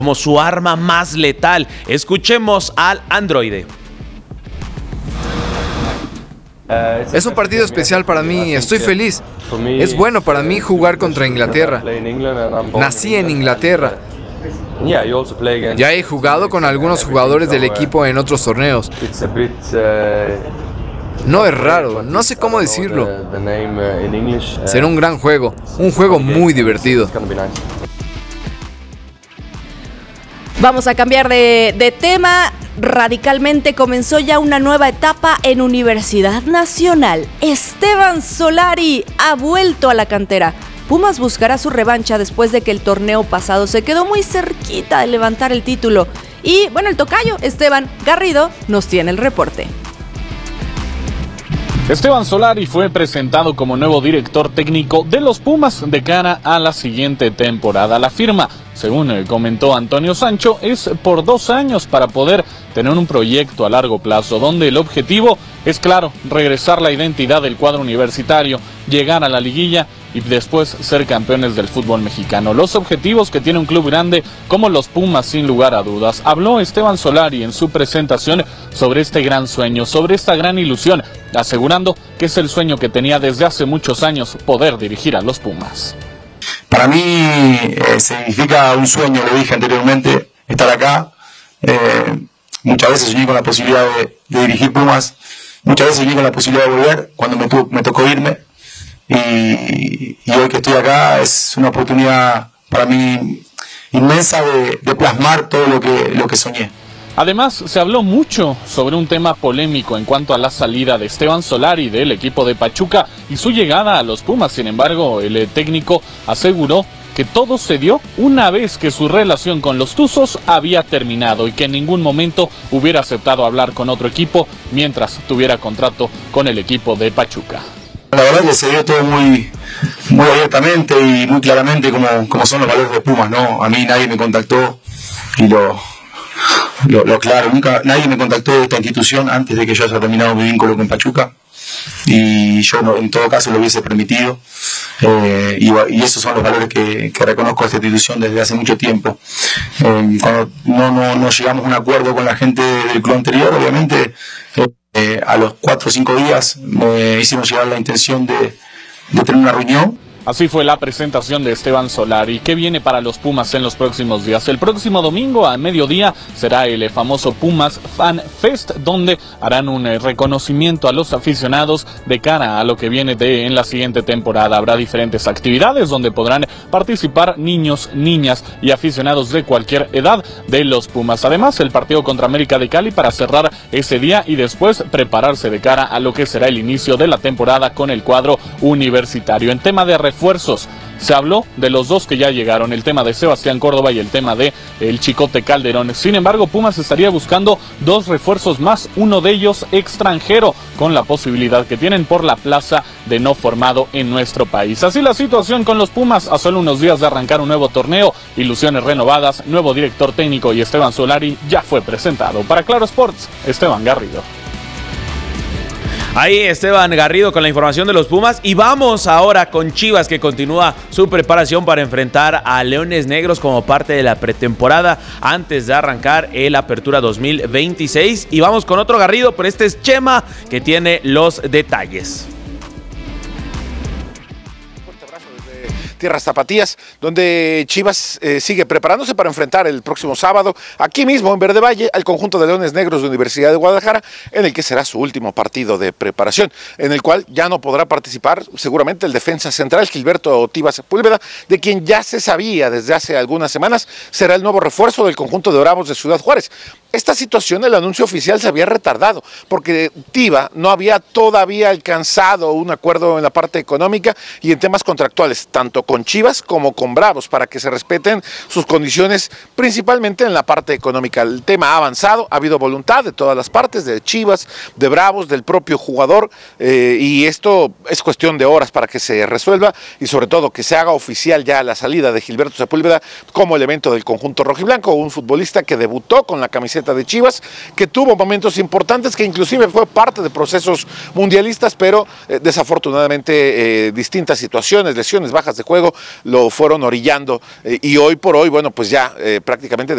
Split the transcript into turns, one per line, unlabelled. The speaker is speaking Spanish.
como su arma más letal. Escuchemos al androide.
Es un partido especial para mí, estoy feliz. Es bueno para mí jugar contra Inglaterra. Nací en Inglaterra. Ya he jugado con algunos jugadores del equipo en otros torneos. No es raro, no sé cómo decirlo. Será un gran juego, un juego muy divertido.
Vamos a cambiar de tema radicalmente. Comenzó ya una nueva etapa en Universidad Nacional. Esteban Solari ha vuelto a la cantera. Pumas buscará su revancha después de que el torneo pasado se quedó muy cerquita de levantar el título. Y bueno, el tocayo Esteban Garrido nos tiene el reporte.
Esteban Solari fue presentado como nuevo director técnico de los Pumas de cara a la siguiente temporada. La firma, según comentó Antonio Sancho, es por 2 años para poder tener un proyecto a largo plazo, donde el objetivo es claro, regresar la identidad del cuadro universitario, llegar a la liguilla y después ser campeones del fútbol mexicano. Los objetivos que tiene un club grande como los Pumas, sin lugar a dudas. Habló Esteban Solari en su presentación sobre este gran sueño, sobre esta gran ilusión, asegurando que es el sueño que tenía desde hace muchos años, poder dirigir a los Pumas.
Para mí significa un sueño, lo dije anteriormente, estar acá. Muchas veces soñé con la posibilidad de dirigir Pumas, muchas veces soñé con la posibilidad de volver cuando me tocó irme. Y hoy que estoy acá es una oportunidad para mí inmensa de plasmar todo lo que soñé.
Además, se habló mucho sobre un tema polémico en cuanto a la salida de Esteban Solari del equipo de Pachuca y su llegada a los Pumas. Sin embargo, el técnico aseguró que todo se dio una vez que su relación con los Tuzos había terminado y que en ningún momento hubiera aceptado hablar con otro equipo mientras tuviera contrato con el equipo de Pachuca.
La verdad que se dio todo muy abiertamente y muy claramente como son los valores de Pumas, ¿no? A mí nadie me contactó y lo claro, nunca nadie me contactó de esta institución antes de que yo haya terminado mi vínculo con Pachuca y yo no, en todo caso lo hubiese permitido y esos son los valores que reconozco a esta institución desde hace mucho tiempo. Cuando no llegamos a un acuerdo con la gente del club anterior, obviamente a los 4 o 5 días me hicieron llegar la intención de tener una reunión.
Así fue la presentación de Esteban Solari. ¿Qué viene para los Pumas en los próximos días? El próximo domingo a mediodía será el famoso Pumas Fan Fest, donde harán un reconocimiento a los aficionados de cara a lo que viene en la siguiente temporada. Habrá diferentes actividades donde podrán participar niños, niñas y aficionados de cualquier edad de los Pumas. Además, el partido contra América de Cali para cerrar ese día y después prepararse de cara a lo que será el inicio de la temporada con el cuadro universitario. En tema de refuerzos, se habló de los 2 que ya llegaron, el tema de Sebastián Córdoba y el tema de el Chicote Calderón. Sin embargo, Pumas estaría buscando 2 refuerzos más, uno de ellos extranjero, con la posibilidad que tienen por la plaza de no formado en nuestro país. Así la situación con los Pumas a solo unos días de arrancar un nuevo torneo, ilusiones renovadas, nuevo director técnico y Esteban Solari ya fue presentado. Para Claro Sports, Esteban Garrido.
Ahí Esteban Garrido con la información de los Pumas y vamos ahora con Chivas, que continúa su preparación para enfrentar a Leones Negros como parte de la pretemporada antes de arrancar el Apertura 2026 y vamos con otro Garrido, pero este es Chema que tiene los detalles.
Tierras Tapatías, donde Chivas sigue preparándose para enfrentar el próximo sábado, aquí mismo en Verde Valle, al conjunto de Leones Negros de Universidad de Guadalajara, en el que será su último partido de preparación, en el cual ya no podrá participar seguramente el defensa central Gilberto Tiva Sepúlveda, de quien ya se sabía desde hace algunas semanas, será el nuevo refuerzo del conjunto de Bravos de Ciudad Juárez. Esta situación, el anuncio oficial se había retardado, porque Tiva no había todavía alcanzado un acuerdo en la parte económica y en temas contractuales, tanto con Chivas como con Bravos, para que se respeten sus condiciones, principalmente en la parte económica. El tema ha avanzado, ha habido voluntad de todas las partes, de Chivas, de Bravos, del propio jugador, y esto es cuestión de horas para que se resuelva y sobre todo que se haga oficial ya la salida de Gilberto Sepúlveda como elemento del conjunto rojiblanco, un futbolista que debutó con la camiseta de Chivas, que tuvo momentos importantes, que inclusive fue parte de procesos mundialistas, pero desafortunadamente distintas situaciones, lesiones, bajas de juego, juego lo fueron orillando y hoy por hoy, bueno, pues ya prácticamente